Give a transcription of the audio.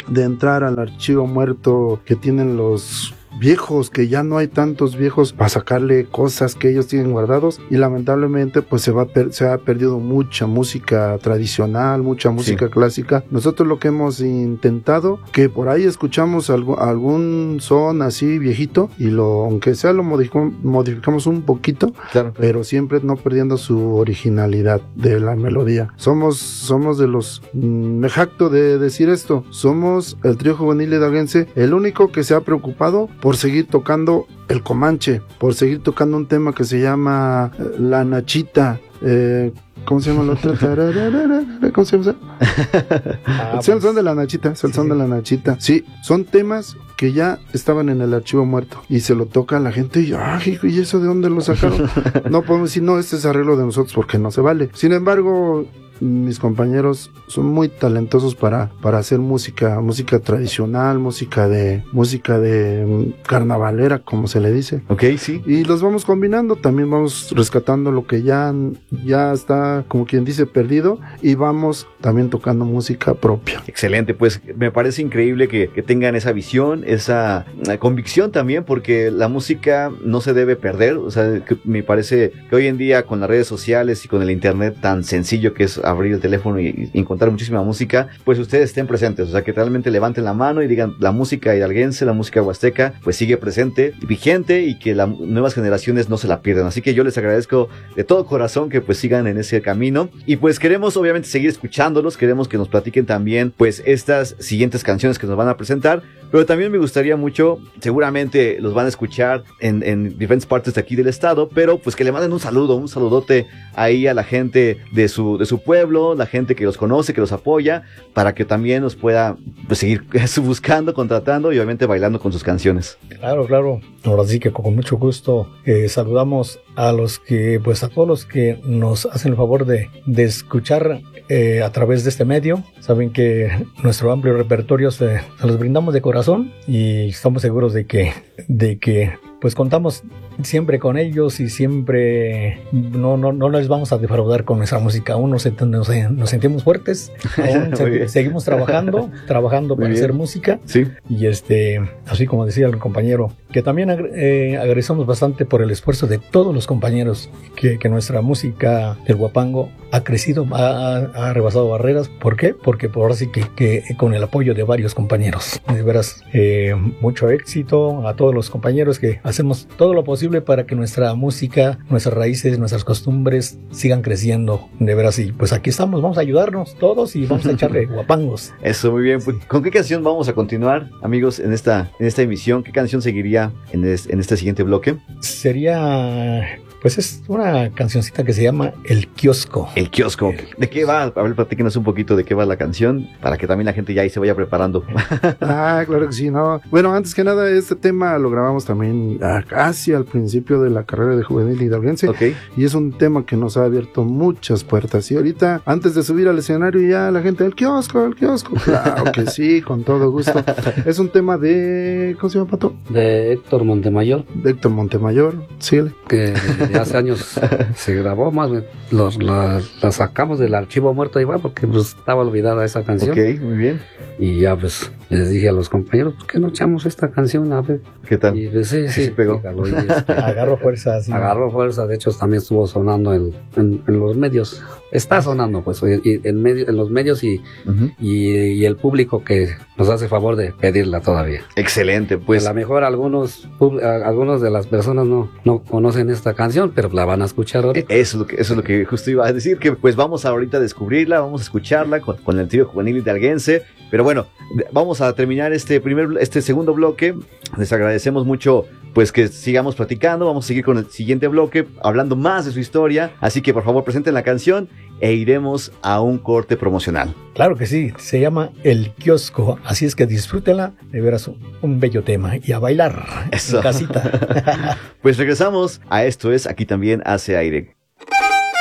de entrar al archivo muerto que tienen los viejos, que ya no hay tantos viejos para sacarle cosas que ellos tienen guardados, y lamentablemente pues se ha perdido mucha música tradicional, mucha música clásica. Nosotros lo que hemos intentado, que por ahí escuchamos algún son así viejito, y aunque sea lo modificamos un poquito, claro, pero siempre no perdiendo su originalidad de la melodía. Somos de los, me jacto de decir esto, somos el trío juvenil hidalguense el único que se ha preocupado por seguir tocando el Comanche, por seguir tocando un tema que se llama La Nachita. ¿Cómo se llama la otra? ¿Cómo se llama? Es el son de la Nachita, es el son de la Nachita. Sí, son temas que ya estaban en el archivo muerto y se lo toca a la gente y ¿y eso de dónde lo sacaron? No podemos decir, no, este es arreglo de nosotros porque no se vale. Sin embargo, mis compañeros son muy talentosos para hacer música tradicional, música de carnavalera, como se le dice. Okay, sí. Y los vamos combinando, también vamos rescatando lo que ya está, como quien dice, perdido, y vamos también tocando música propia. Excelente, pues me parece increíble que tengan esa visión, esa convicción también, porque la música no se debe perder. O sea, me parece que hoy en día con las redes sociales y con el internet tan sencillo que es abrir el teléfono y encontrar muchísima música, pues ustedes estén presentes, o sea, que realmente levanten la mano y digan, la música hidalguense, la música huasteca, pues sigue presente, vigente, y que las nuevas generaciones no se la pierdan. Así que yo les agradezco de todo corazón que pues sigan en ese camino, y pues queremos obviamente seguir escuchándolos, queremos que nos platiquen también pues estas siguientes canciones que nos van a presentar, pero también me gustaría mucho, seguramente los van a escuchar en diferentes partes de aquí del estado, pero pues que le manden un saludote ahí a la gente de su pueblo, la gente que los conoce, que los apoya, para que también nos pueda pues, seguir buscando, contratando y obviamente bailando con sus canciones. Claro. Ahora sí que con mucho gusto saludamos a todos los que nos hacen el favor de escuchar a través de este medio. Saben que nuestro amplio repertorio se los brindamos de corazón, y estamos seguros de que pues contamos siempre con ellos, y siempre no les vamos a defraudar con nuestra música. Aún nos sentimos fuertes, aún seguimos trabajando para hacer música. Sí. Y así como decía el compañero, que también agradecemos bastante por el esfuerzo de todos los compañeros, que nuestra música del Huapango ha crecido, ha rebasado barreras. ¿Por qué? Porque por ahora sí que con el apoyo de varios compañeros. De veras, mucho éxito a todos los compañeros que hacemos todo lo posible para que nuestra música, nuestras raíces, nuestras costumbres sigan creciendo. De veras, y pues aquí estamos, vamos a ayudarnos todos y vamos a echarle guapangos. Eso, muy bien. Pues, ¿con qué canción vamos a continuar, amigos, en esta emisión? ¿Qué canción seguiría en este siguiente bloque? Pues es una cancioncita que se llama El Kiosco. El Kiosco. ¿De qué va? A ver, platíquenos un poquito de qué va la canción, para que también la gente ya ahí se vaya preparando. Claro que sí, ¿no? Bueno, antes que nada, este tema lo grabamos también casi al principio de la carrera de juvenil hidalguense. Okay. Y es un tema que nos ha abierto muchas puertas. Y ahorita, antes de subir al escenario, ya la gente, el kiosco. Claro que sí, con todo gusto. Es un tema de... ¿Cómo se llama, Pato? De Héctor Montemayor. De Héctor Montemayor, sí. Que hace años se grabó, más la sacamos del archivo muerto igual, porque pues estaba olvidada esa canción. Ok, muy bien. Y ya pues les dije a los compañeros, ¿por qué no echamos esta canción? A ver. ¿Qué tal? Y pues sí, pegó. Agarró fuerza. Sí. Agarró fuerza, de hecho también estuvo sonando en los medios. Está sonando pues en los medios y el público que nos hace favor de pedirla todavía. Excelente, pues. A lo mejor algunos de las personas no conocen esta canción, pero la van a escuchar ahorita. Eso es lo que justo iba a decir, que pues vamos ahorita a descubrirla, vamos a escucharla con el trío juvenil hidalguense. Pero bueno, vamos a terminar este segundo bloque. Les agradecemos mucho pues que sigamos platicando. Vamos a seguir con el siguiente bloque hablando más de su historia, así que por favor presenten la canción e iremos a un corte promocional. Claro que sí, se llama El Kiosco, así es que disfrútenla, de veras un bello tema, y a bailar. Eso. En casita. Pues regresamos a Esto Es Aquí También Hace Aire.